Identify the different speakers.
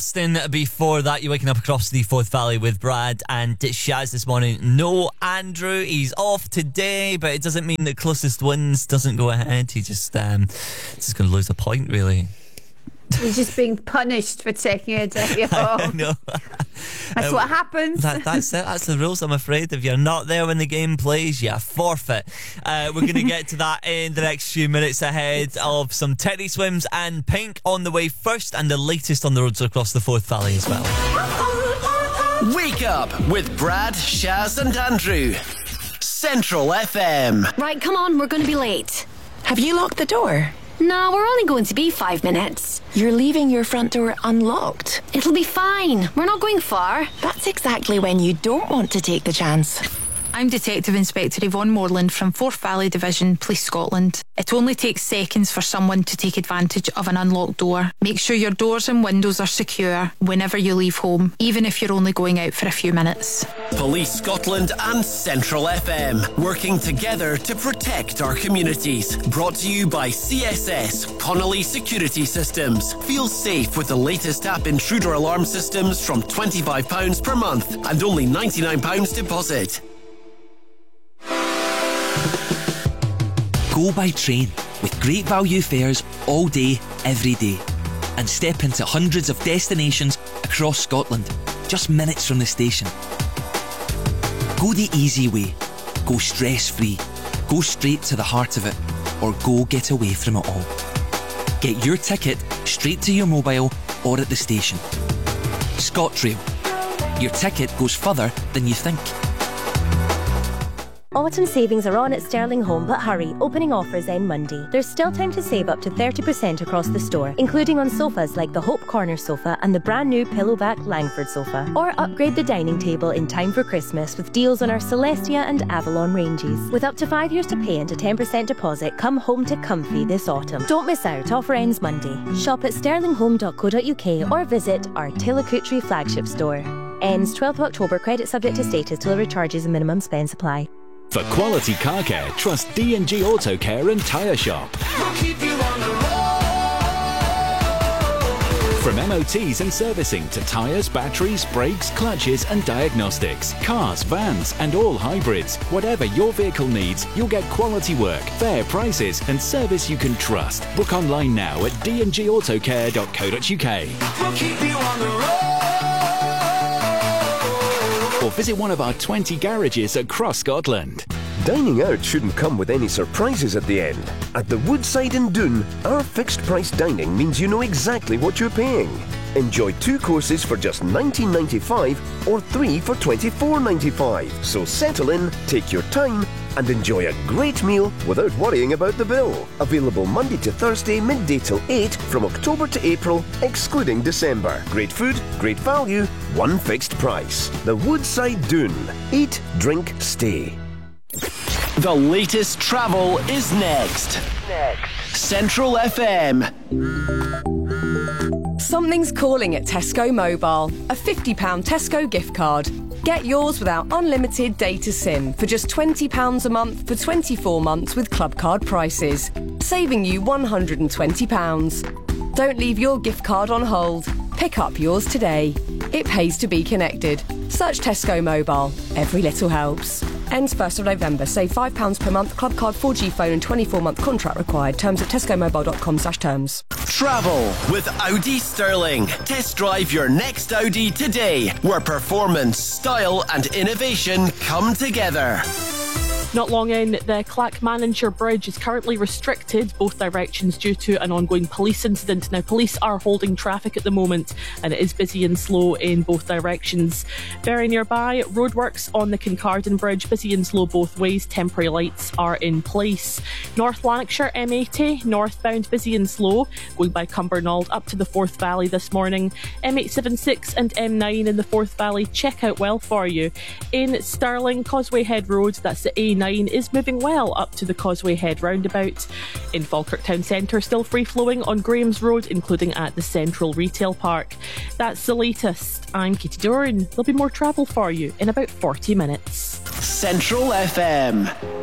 Speaker 1: Buxton. Before that, you're waking up across the Forth Valley with Brad and Shaz this morning. No Andrew, he's off today, but it doesn't mean that Closest Wins doesn't go ahead. He just going to lose a point, really.
Speaker 2: He's just being punished for taking a day off.
Speaker 1: No.
Speaker 2: That's what happens.
Speaker 1: That's it. That's the rules, I'm afraid. If you're not there when the game plays, you forfeit. We're going to get to that in the next few minutes ahead of some Teddy Swims and Pink on the way first, and the latest on the roads across the Forth Valley as well.
Speaker 3: Wake up with Brad, Shaz and Andrew. Central FM.
Speaker 4: Right, come on, we're going to be late.
Speaker 5: Have you locked the door?
Speaker 4: No, we're only going to be 5 minutes.
Speaker 5: You're leaving your front door unlocked.
Speaker 4: It'll be fine. We're not going far.
Speaker 5: That's exactly when you don't want to take the chance.
Speaker 6: I'm Detective Inspector Yvonne Moreland from Forth Valley Division, Police Scotland. It only takes seconds for someone to take advantage of an unlocked door. Make sure your doors and windows are secure whenever you leave home, even if you're only going out for a few minutes.
Speaker 3: Police Scotland and Central FM, working together to protect our communities. Brought to you by CSS, Connolly Security Systems. Feel safe with the latest app intruder alarm systems from £25 per month and only £99 deposit.
Speaker 7: Go by train with great value fares all day, every day. And step into hundreds of destinations across Scotland, just minutes from the station. Go the easy way. Go stress-free. Go straight to the heart of it. Or go get away from it all. Get your ticket straight to your mobile or at the station. ScotRail. Your ticket goes further than you think.
Speaker 8: Autumn savings are on at Sterling Home, but hurry, opening offers end Monday. There's still time to save up to 30% across the store, including on sofas like the Hope Corner sofa and the brand new Pillowback Langford sofa. Or upgrade the dining table in time for Christmas with deals on our Celestia and Avalon ranges. With up to 5 years to pay and a 10% deposit, come home to comfy this autumn. Don't miss out, offer ends Monday. Shop at sterlinghome.co.uk or visit our Tillicootree flagship store. Ends 12th of October, credit subject to status, delivery charges and minimum spend supply.
Speaker 9: For quality car care, trust D&G Auto Care and Tyre Shop.
Speaker 10: We'll keep you on the road.
Speaker 9: From MOTs and servicing to tyres, batteries, brakes, clutches and diagnostics. Cars, vans and all hybrids. Whatever your vehicle needs, you'll get quality work, fair prices and service you can trust. Book online now at dngautocare.co.uk.
Speaker 10: We'll keep you on the road.
Speaker 9: Or visit one of our 20 garages across Scotland.
Speaker 11: Dining out shouldn't come with any surprises at the end. At the Woodside in Doon, our fixed price dining means you know exactly what you're paying. Enjoy 2 courses for just $19.95 or 3 for $24.95. So settle in, take your time and enjoy a great meal without worrying about the bill. Available Monday to Thursday, midday till 8 from October to April, excluding December. Great food, great value, one fixed price. The Woodside Doon. Eat, drink, stay.
Speaker 3: The latest travel is next. Central FM.
Speaker 12: Something's calling at Tesco Mobile. A £50 Tesco gift card. Get yours without unlimited data SIM for just £20 a month for 24 months with club card prices, saving you £120. Don't leave your gift card on hold. Pick up yours today. It pays to be connected. Search Tesco Mobile. Every little helps. Ends 1st of November. Save £5 per month. Club card 4G phone and 24-month contract required. Terms at tescomobile.com/terms.
Speaker 3: Travel with Audi Sterling. Test drive your next Audi today, where performance, style and innovation come together.
Speaker 13: Not long in, the Clackmannanshire Bridge is currently restricted both directions due to an ongoing police incident. Now, police are holding traffic at the moment and it is busy and slow in both directions. Very nearby, roadworks on the Kincardine Bridge, busy and slow both ways. Temporary lights are in place. North Lanarkshire M80, northbound, busy and slow, going by Cumbernauld up to the Forth Valley this morning. M876 and M9 in the Forth Valley, check out well for you. In Stirling, Causeway Head Road, that's the A9, is moving well up to the Causeway Head roundabout. In Falkirk Town Centre, still free-flowing on Graham's Road, including at the Central Retail Park. That's the latest. I'm Katie Doran. There'll be more travel for you in about 40 minutes.
Speaker 3: Central FM.